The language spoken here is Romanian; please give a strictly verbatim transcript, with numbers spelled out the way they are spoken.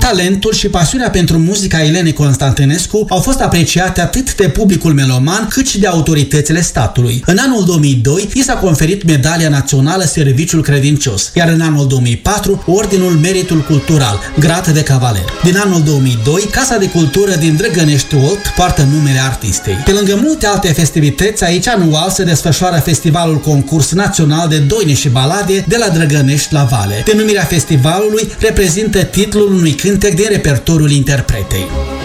Talentul și pasiunea pentru muzica Elenei Constantinescu au fost apreciate atât de publicul meloman cât și de autoritățile statului. În anul două mii doi i s-a conferit Medalia Națională Serviciul Credincios, iar în anul două mii patru Ordinul Meritul Cultural, grad de cavaler. Din anul două mii doi, Casa de Cultură din Drăgănești Olt poartă numele artistei. Pe lângă multe alte festivități, aici anual se desfășoară Festivalul Concurs Național de Doine și Balade de la Drăgănești la Vale. Denumirea festivalului reprezintă titlul unui cântec din repertoriul interpretei.